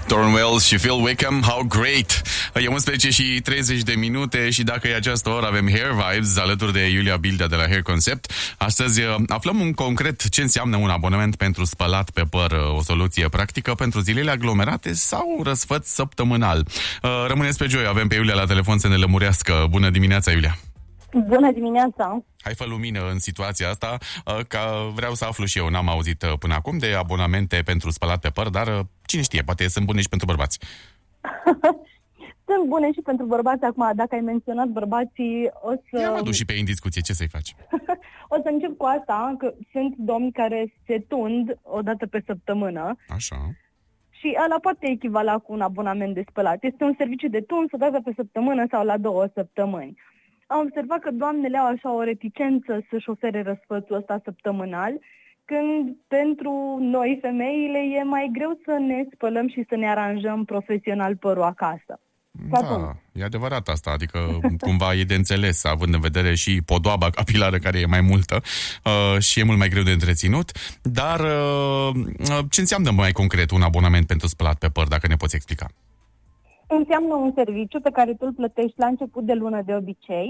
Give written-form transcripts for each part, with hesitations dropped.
Thornwell și Phil Wickham, How Great! E 11 și 30 de minute și dacă e această oră avem Hair Vibes alături de Iulia Bildea de la Hair Concept. Astăzi aflăm în concret ce înseamnă un abonament pentru spălat pe păr, o soluție practică pentru zilele aglomerate sau răsfăț săptămânal. Rămâneți pe Joy, avem pe Iulia la telefon să ne lămurească. Bună dimineața, Iulia! Bună dimineața! Hai fă lumină în situația asta, că vreau să aflu și eu, n-am auzit până acum de abonamente pentru spălat pe păr, dar cine știe, poate sunt bune și pentru bărbați. Sunt bune și pentru bărbați. Acum, dacă ai menționat bărbații, o să... Ia mă duc și pe ei în discuție, ce să-i faci? O să încep cu asta, că sunt domni care se tund o dată pe săptămână. Așa. Și ăla poate echivala cu un abonament de spălat. Este un serviciu de tuns o dată pe săptămână sau la 2 săptămâni. Am observat că doamnele au așa o reticență să-și ofere răsfățul ăsta săptămânal, când pentru noi, femeile, e mai greu să ne spălăm și să ne aranjăm profesional părul acasă. Da, e adevărat asta, adică cumva e de înțeles, având în vedere și podoaba capilară care e mai multă și e mult mai greu de întreținut, dar ce înseamnă mai concret un abonament pentru spălat pe păr, dacă ne poți explica? Înseamnă un serviciu pe care tu îl plătești la început de lună de obicei.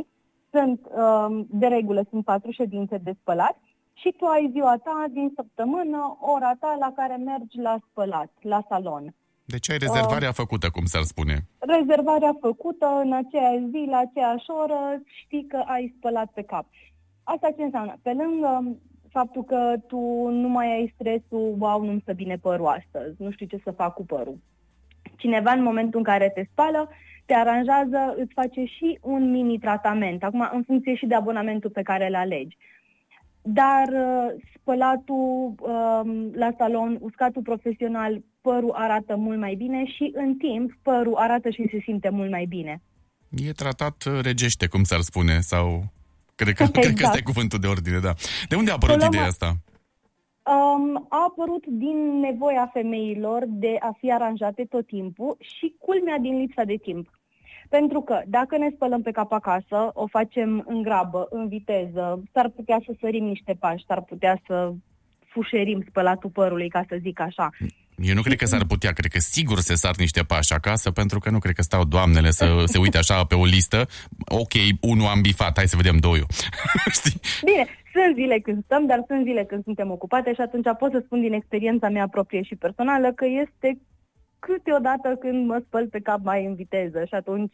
De regulă sunt 4 ședințe de spălat și tu ai ziua ta din săptămână, ora ta la care mergi la spălat, la salon. Deci ai rezervarea făcută, cum s-ar spune. Rezervarea făcută în aceeași zi, la aceeași oră, știi că ai spălat pe cap. Asta ce înseamnă? Pe lângă faptul că tu nu mai ai stresul, wow, nu-mi stă bine părul astăzi, nu știu ce să fac cu părul. Cineva în momentul în care te spală, te aranjează, îți face și un mini-tratament, acum în funcție și de abonamentul pe care îl alegi. Dar spălatul la salon, uscatul profesional, părul arată mult mai bine și în timp părul arată și se simte mult mai bine. E tratat regește, cum s-ar spune, sau... Cred că ăsta e cuvântul de ordine, da. De unde a apărut ideea asta? A apărut din nevoia femeilor de a fi aranjate tot timpul și culmea din lipsa de timp. Pentru că dacă ne spălăm pe cap acasă, o facem în grabă, în viteză, s-ar putea să sărim niște pași, s-ar putea să fușerim spălatul părului, ca să zic așa. Eu nu cred că s-ar putea, cred că sigur se sar niște pași acasă, pentru că nu cred că stau doamnele să se uite așa pe o listă. Ok, unul am bifat, hai să vedem doiul. Știi? Bine, sunt zile când stăm, dar sunt zile când suntem ocupate și atunci pot să spun din experiența mea proprie și personală că este câteodată când mă spăl pe cap mai în viteză și atunci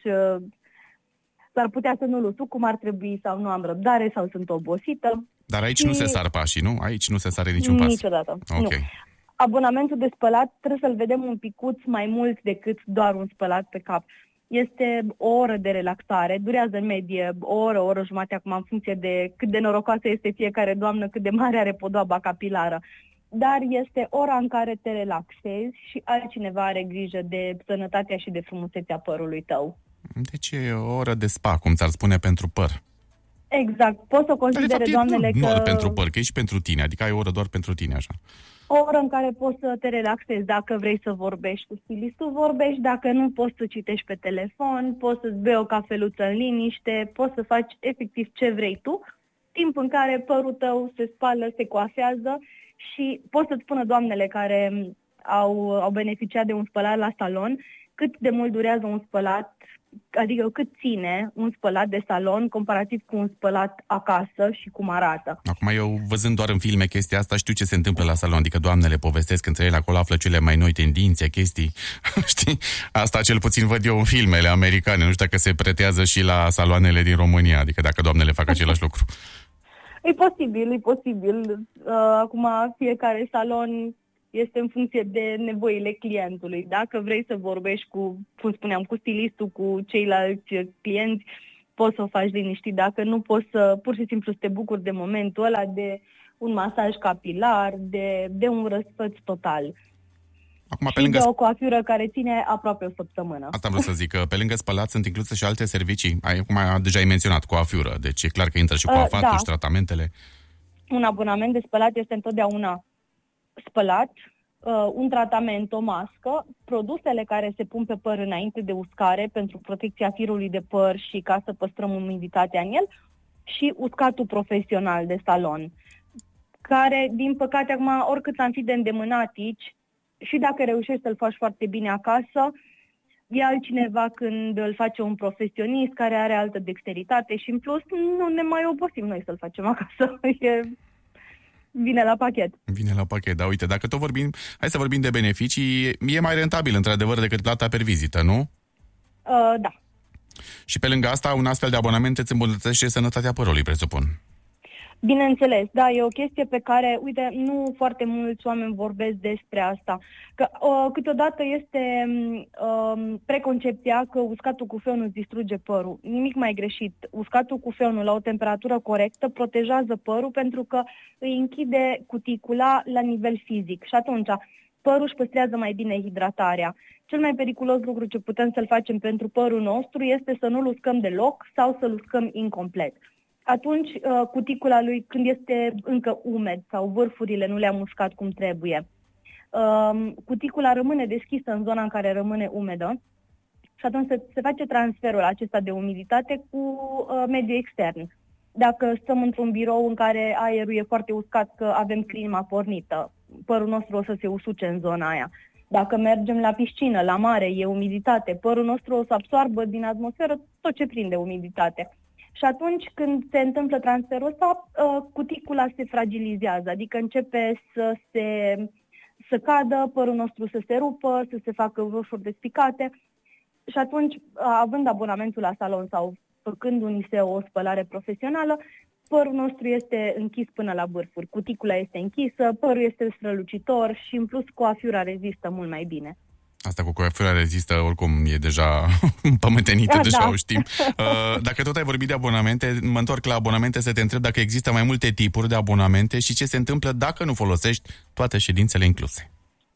s-ar putea să nu-l usuc cum ar trebui sau nu am răbdare sau sunt obosită. Dar aici nu se sar pașii, nu? Aici nu se sare niciun pas. Niciodată, Ok. Nu. Abonamentul de spălat trebuie să-l vedem un picuț mai mult decât doar un spălat pe cap. Este o oră de relaxare, durează în medie o oră jumătate, acum în funcție de cât de norocoasă este fiecare doamnă, cât de mare are podoaba capilară. Dar este ora în care te relaxezi și altcineva are grijă de sănătatea și de frumusețea părului tău. Deci e o oră de spa, cum ți-ar spune, pentru păr. Exact. Poți să considere, doamnele, că... Nu pentru păr, că e și pentru tine, adică ai o oră doar pentru tine, așa. O oră în care poți să te relaxezi. Dacă vrei să vorbești cu stilistul, vorbești. Dacă nu, poți să citești pe telefon, poți să-ți bei o cafeluță în liniște, poți să faci efectiv ce vrei tu, timp în care părul tău se spală, se coafează și pot să-ți spună doamnele care au beneficiat de un spălat la salon, cât de mult durează un spălat, adică cât ține un spălat de salon comparativ cu un spălat acasă și cum arată. Acum eu, văzând doar în filme chestia asta, știu ce se întâmplă la salon, adică doamnele povestesc între ele, acolo află cele mai noi tendințe, chestii, știi? Asta cel puțin văd eu în filmele americane, nu știu dacă se pretează și la saloanele din România, adică dacă doamnele fac același lucru. E posibil. Acum fiecare salon este în funcție de nevoile clientului. Dacă vrei să vorbești cu, cum spuneam, cu stilistul, cu ceilalți clienți, poți să o faci liniștit. Dacă nu, poți să pur și simplu să te bucuri de momentul ăla, de un masaj capilar, de un răsfăț total. Acum, și de o coafură care ține aproape o săptămână. Asta vreau să zic, că pe lângă spălat sunt incluse și alte servicii. Acum deja ai menționat coafură, deci e clar că intră și coafatul și tratamentele. Un abonament de spălat este întotdeauna spălat, un tratament, o mască, produsele care se pun pe păr înainte de uscare pentru protecția firului de păr și ca să păstrăm umiditatea în el și uscatul profesional de salon, care, din păcate, acum, oricât am fi de îndemânatici, și dacă reușești să-l faci foarte bine acasă, e altcineva când îl face un profesionist care are altă dexteritate și în plus nu ne mai obosim noi să-l facem acasă. Vine la pachet. Vine la pachet, da, uite, dacă tot vorbim, hai să vorbim de beneficii, e mai rentabil într-adevăr decât plata per vizită, nu? Da. Și pe lângă asta, un astfel de abonament îți îmbunătățește sănătatea părului, presupun. Bineînțeles, da, e o chestie pe care, uite, nu foarte mulți oameni vorbesc despre asta. Că câteodată este preconcepția că uscatul cu feonul îți distruge părul. Nimic mai greșit. Uscatul cu feonul la o temperatură corectă protejează părul pentru că îi închide cuticula la nivel fizic și atunci părul își păstrează mai bine hidratarea. Cel mai periculos lucru ce putem să-l facem pentru părul nostru este să nu-l uscăm deloc sau să-l uscăm incomplet. Atunci, cuticula lui, când este încă umed sau vârfurile nu le-am uscat cum trebuie, cuticula rămâne deschisă în zona în care rămâne umedă și atunci se face transferul acesta de umiditate cu mediul extern. Dacă stăm într-un birou în care aerul e foarte uscat, că avem clima pornită, părul nostru o să se usuce în zona aia. Dacă mergem la piscină, la mare, e umiditate, părul nostru o să absoarbă din atmosferă tot ce prinde umiditate. Și atunci când se întâmplă transferul ăsta, cuticula se fragilizează, adică începe să cadă, părul nostru să se rupă, să se facă vârfuri despicate și atunci, având abonamentul la salon sau făcându-ni se o spălare profesională, părul nostru este închis până la vârfuri, cuticula este închisă, părul este strălucitor și în plus coafiura rezistă mult mai bine. Asta cu coafiura rezistă, oricum e deja pământenită, deja da. O știm. Dacă tot ai vorbit de abonamente, mă întorc la abonamente să te întreb dacă există mai multe tipuri de abonamente și ce se întâmplă dacă nu folosești toate ședințele incluse.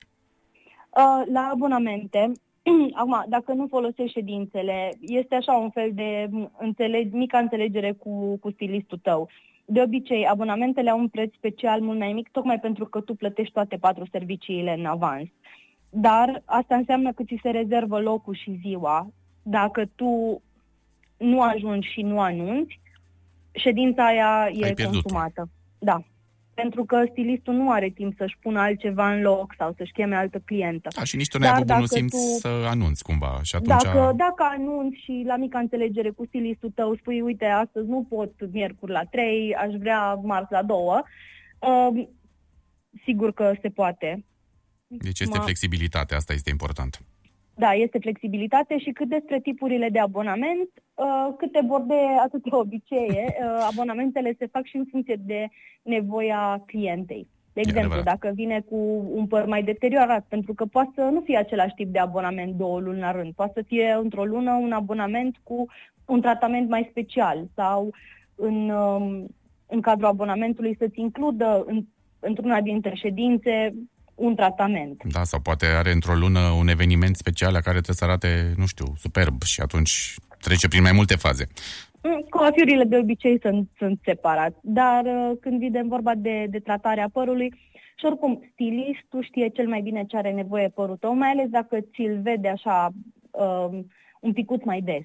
La abonamente, acum, dacă nu folosești ședințele, este așa un fel de mică înțelegere cu stilistul tău. De obicei, abonamentele au un preț special mult mai mic, tocmai pentru că tu plătești toate 4 serviciile în avans. Dar asta înseamnă că ți se rezervă locul și ziua. Dacă tu nu ajungi și nu anunți, ședința aia e consumată. Da. Pentru că stilistul nu are timp să-și pună altceva în loc sau să-și cheme altă clientă. Da, și nici tu n-ai avut bunul simț să anunți cumva. Și atunci... Dacă anunți și la mica înțelegere cu stilistul tău spui, uite, astăzi nu pot miercuri la 3, aș vrea marți la 2, sigur că se poate. Deci este flexibilitate, asta este important. Da, este flexibilitate și cât despre tipurile de abonament, câte bordee, atâtea obicee, abonamentele se fac și în funcție de nevoia clientei. De exemplu, dacă vine cu un păr mai deteriorat, pentru că poate să nu fie același tip de abonament 2 luni la rând, poate să fie într-o lună un abonament cu un tratament mai special sau în cadrul abonamentului să-ți includă într-una dintre ședințe un tratament. Da, sau poate are într-o lună un eveniment special la care trebuie să arate, nu știu, superb și atunci trece prin mai multe faze. Coafiurile de obicei sunt separat, dar când vine vorba de tratarea părului, și oricum stilistul știe cel mai bine ce are nevoie părul tău, mai ales dacă ți-l vede așa un picuț mai des.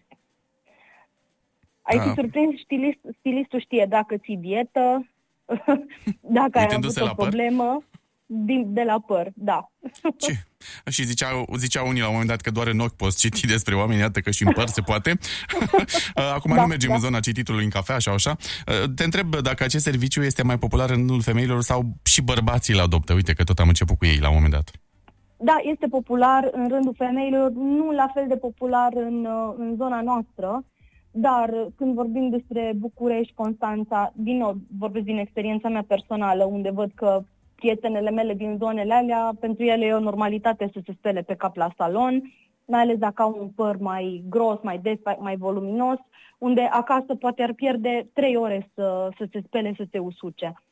Ai fi surprins, stilistul știe dacă ții dietă, dacă ai avut o problemă. De la păr, da. Ce? Și ziceau unii la un moment dat că doar în ochi poți citi despre oameni, iată că și în păr se poate. Acum nu mergem în zona cititului în cafea sau așa. Te întreb dacă acest serviciu este mai popular în rândul femeilor sau și bărbații îl adoptă. Uite că tot am început cu ei la un moment dat. Da, este popular în rândul femeilor, nu la fel de popular în zona noastră, dar când vorbim despre București, Constanța, din nou vorbesc din experiența mea personală, unde văd că prietenele mele din zonele alea, pentru ele e o normalitate să se spele pe cap la salon, mai ales dacă au un păr mai gros, mai des, mai voluminos, unde acasă poate ar pierde 3 ore să se spele, să se usuce.